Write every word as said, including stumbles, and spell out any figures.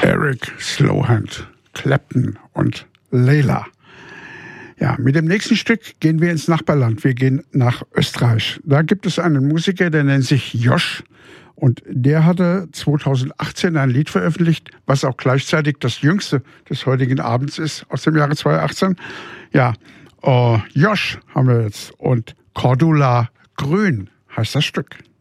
Eric Slowhand, Clapton und Layla. Ja, mit dem nächsten Stück gehen wir ins Nachbarland. Wir gehen nach Österreich. Da gibt es einen Musiker, der nennt sich Josh. Und der hatte zweitausendachtzehn ein Lied veröffentlicht, was auch gleichzeitig das jüngste des heutigen Abends ist, aus dem Jahre zweitausendachtzehn. Ja, uh, Josh haben wir jetzt. Und Cordula Grün heißt das Stück.